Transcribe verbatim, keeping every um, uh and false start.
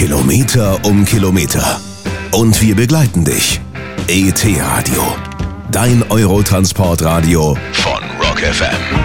Kilometer um Kilometer. Und wir begleiten dich. E T Radio. Dein Eurotransportradio von Rock F M.